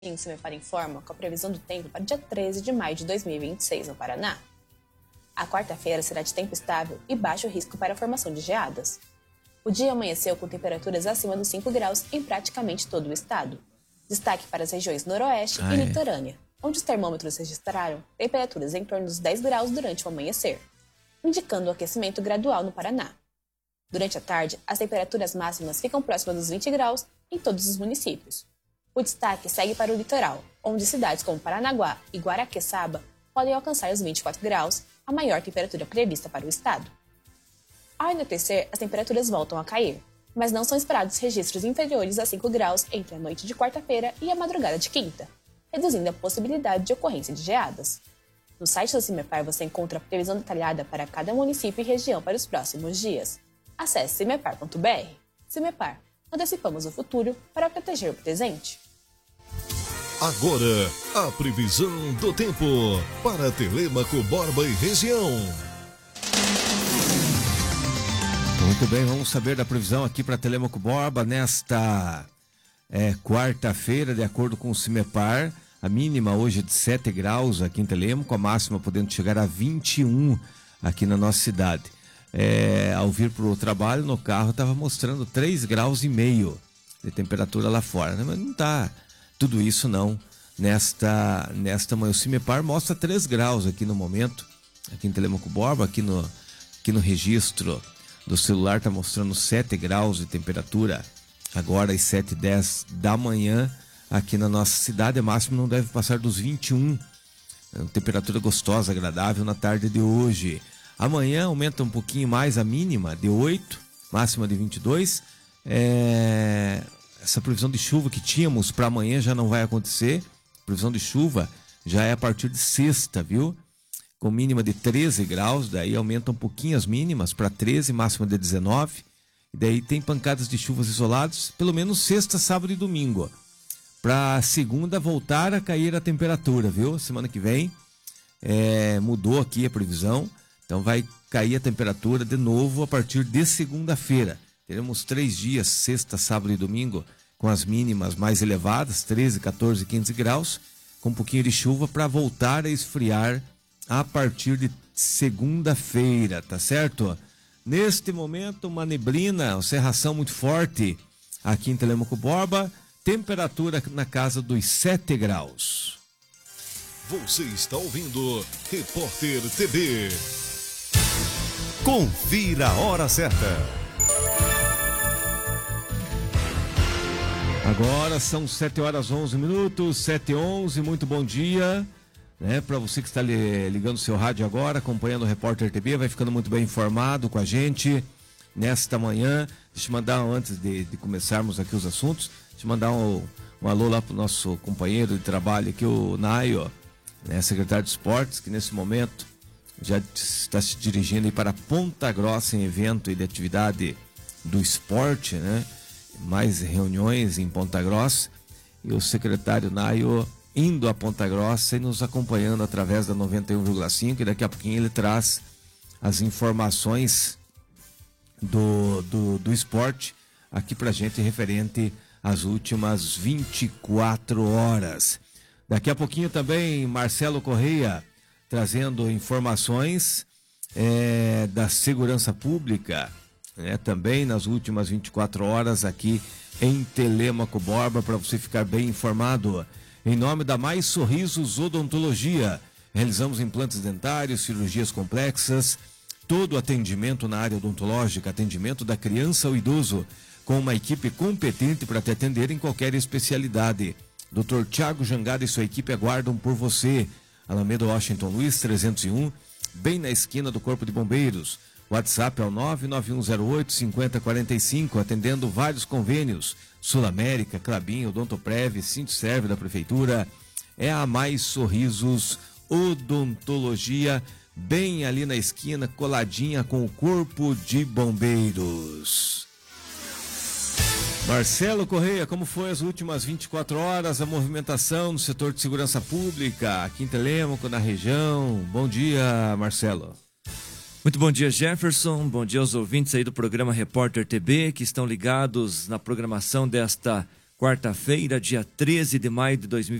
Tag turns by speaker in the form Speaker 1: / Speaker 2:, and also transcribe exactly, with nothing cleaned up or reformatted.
Speaker 1: O CIMEPAR informa com a previsão do tempo para o dia treze de maio de dois mil e vinte e seis no Paraná. A quarta-feira será de tempo estável e baixo risco para a formação de geadas. O dia amanheceu com temperaturas acima dos cinco graus em praticamente todo o estado. Destaque para as regiões noroeste
Speaker 2: ah,
Speaker 1: e
Speaker 2: é.
Speaker 1: litorânea, onde os termômetros registraram temperaturas em torno dos dez graus durante o amanhecer, indicando o aquecimento gradual no Paraná. Durante a tarde, as temperaturas máximas ficam próximas dos vinte graus em todos os municípios. O destaque segue para o litoral, onde cidades como Paranaguá e Guaraqueçaba podem alcançar os vinte e quatro graus, a maior temperatura prevista para o estado. Ao anoitecer, as temperaturas voltam a cair, mas não são esperados registros inferiores a cinco graus entre a noite de quarta-feira e a madrugada de quinta, reduzindo a possibilidade de ocorrência de geadas. No site do CIMEPAR você encontra a previsão detalhada para cada município e região para os próximos dias. Acesse cimepar ponto b r. CIMEPAR, antecipamos o futuro para proteger o presente.
Speaker 3: Agora, a previsão do tempo para Telêmaco, Borba e região.
Speaker 2: Muito bem, vamos saber da previsão aqui para Telêmaco Borba nesta é, quarta-feira, de acordo com o CIMEPAR. A mínima hoje é de sete graus aqui em Telêmaco, a máxima podendo chegar a vinte e um aqui na nossa cidade. É, ao vir para o trabalho, no carro estava mostrando três graus e meio de temperatura lá fora, né? Mas não está tudo isso não. Nesta, nesta manhã, o CIMEPAR mostra três graus aqui no momento, aqui em Telêmaco Borba, aqui no, aqui no registro do celular está mostrando sete graus de temperatura, agora às sete e dez da manhã, aqui na nossa cidade. A máxima não deve passar dos vinte e um, temperatura gostosa, agradável na tarde de hoje. Amanhã aumenta um pouquinho mais a mínima, de oito, máxima de vinte e dois. É... Essa previsão de chuva que tínhamos para amanhã já não vai acontecer. Previsão de chuva já é a partir de sexta, viu? Com mínima de treze graus, daí aumenta um pouquinho as mínimas para treze, máxima de dezenove. E daí tem pancadas de chuvas isoladas, pelo menos sexta, sábado e domingo. Para segunda voltar a cair a temperatura, viu? Semana que vem é... mudou aqui a previsão. Então vai cair a temperatura de novo a partir de segunda-feira. Teremos três dias, sexta, sábado e domingo, com as mínimas mais elevadas, treze, quatorze, quinze graus, com um pouquinho de chuva para voltar a esfriar a partir de segunda-feira, tá certo? Neste momento, uma neblina, uma cerração muito forte aqui em Telêmaco Borba, temperatura na casa dos sete graus.
Speaker 3: Você está ouvindo Repórter T V. Confira a hora certa.
Speaker 2: Agora são sete horas onze minutos, sete e onze, muito bom dia, né? Para você que está ligando o seu rádio agora, acompanhando o Repórter T V, vai ficando muito bem informado com a gente nesta manhã. Deixa eu mandar, antes de, de começarmos aqui os assuntos, deixa eu mandar um, um alô lá para o nosso companheiro de trabalho aqui, o Naio, né, secretário de Esportes, que nesse momento já está se dirigindo aí para Ponta Grossa em evento e de atividade do esporte, né? Mais reuniões em Ponta Grossa, e o secretário Naio indo a Ponta Grossa e nos acompanhando através da noventa e um vírgula cinco, e daqui a pouquinho ele traz as informações do, do, do esporte aqui pra gente, referente às últimas vinte e quatro horas. Daqui a pouquinho também Marcelo Correia trazendo informações é, da segurança pública, né, também nas últimas vinte e quatro horas aqui em Telêmaco Borba, para você ficar bem informado. Em nome da Mais Sorrisos Odontologia, realizamos implantes dentários, cirurgias complexas, todo atendimento na área odontológica, atendimento da criança ao idoso, com uma equipe competente para te atender em qualquer especialidade. doutor Tiago Jangada e sua equipe aguardam por você. Alameda Washington Luiz trezentos e um, bem na esquina do Corpo de Bombeiros. WhatsApp é o nove nove um zero oito, cinco zero quatro cinco, atendendo vários convênios. Sul América, Clabin, Odontoprev, Sintserve da Prefeitura. É a Mais Sorrisos Odontologia, bem ali na esquina, coladinha com o Corpo de Bombeiros. Marcelo Correia, como foi as últimas vinte e quatro horas, a movimentação no setor de segurança pública aqui em Telêmaco, na região? Bom dia, Marcelo.
Speaker 4: Muito bom dia, Jefferson. Bom dia aos ouvintes aí do programa Repórter T V, que estão ligados na programação desta quarta-feira, dia treze de maio de dois mil e vinte e